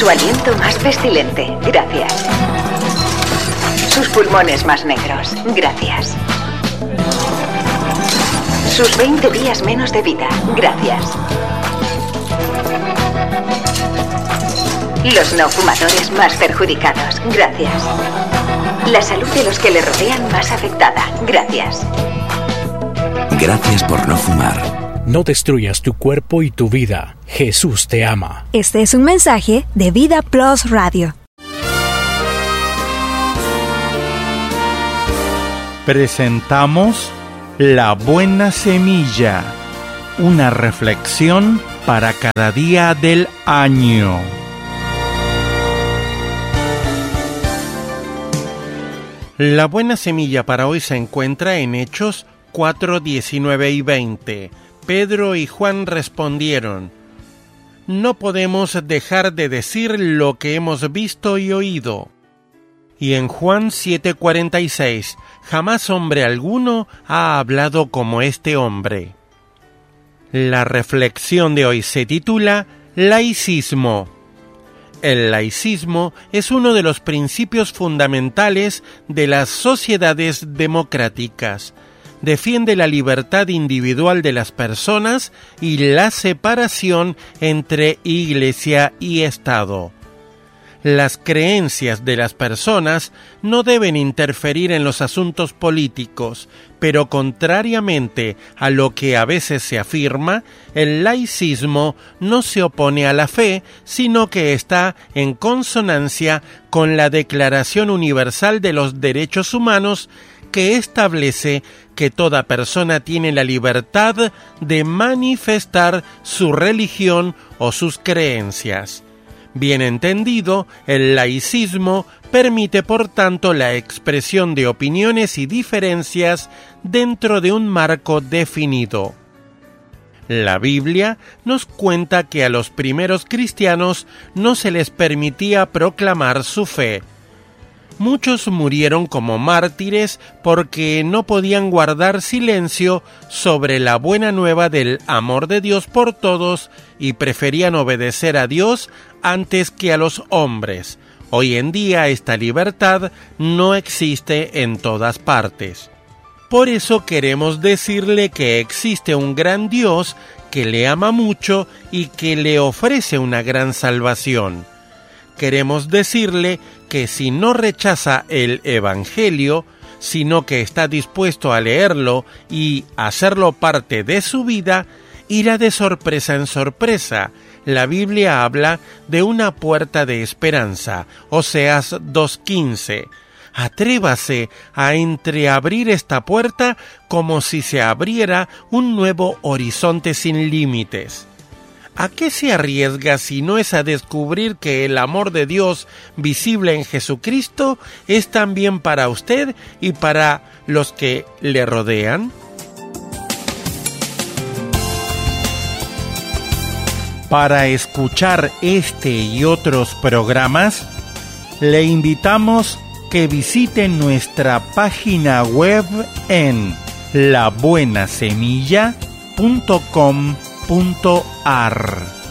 Su aliento más pestilente, gracias. Sus pulmones más negros, gracias. Sus 20 días menos de vida, gracias. Los no fumadores más perjudicados, gracias. La salud de los que le rodean más afectada, gracias. Gracias por no fumar. No destruyas tu cuerpo y tu vida. Jesús te ama. Este es un mensaje de Vida Plus Radio. Presentamos La Buena Semilla, una reflexión para cada día del año. La buena semilla para hoy se encuentra en Hechos 4, 19 y 20. Pedro y Juan respondieron: no podemos dejar de decir lo que hemos visto y oído. Y en Juan 7:46, jamás hombre alguno ha hablado como este hombre. La reflexión de hoy se titula Laicismo. El laicismo es uno de los principios fundamentales de las sociedades democráticas. Defiende la libertad individual de las personas y la separación entre Iglesia y Estado. Las creencias de las personas no deben interferir en los asuntos políticos, pero contrariamente a lo que a veces se afirma, el laicismo no se opone a la fe, sino que está en consonancia con la Declaración Universal de los Derechos Humanos, que establece que toda persona tiene la libertad de manifestar su religión o sus creencias. Bien entendido, el laicismo permite por tanto la expresión de opiniones y diferencias dentro de un marco definido. La Biblia nos cuenta que a los primeros cristianos no se les permitía proclamar su fe. Muchos murieron como mártires porque no podían guardar silencio sobre la buena nueva del amor de Dios por todos y preferían obedecer a Dios antes que a los hombres. Hoy en día esta libertad no existe en todas partes. Por eso queremos decirle que existe un gran Dios que le ama mucho y que le ofrece una gran salvación. Queremos decirle que si no rechaza el Evangelio, sino que está dispuesto a leerlo y hacerlo parte de su vida, irá de sorpresa en sorpresa. La Biblia habla de una puerta de esperanza, Oseas 2:15. Atrévase a entreabrir esta puerta como si se abriera un nuevo horizonte sin límites. ¿A qué se arriesga si no es a descubrir que el amor de Dios visible en Jesucristo es también para usted y para los que le rodean? Para escuchar este y otros programas, le invitamos que visite nuestra página web en labuenasemilla.com.ar.